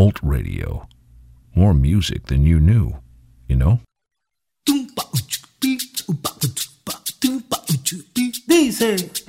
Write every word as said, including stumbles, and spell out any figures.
Alt Radio. More music than you knew, you know? Dice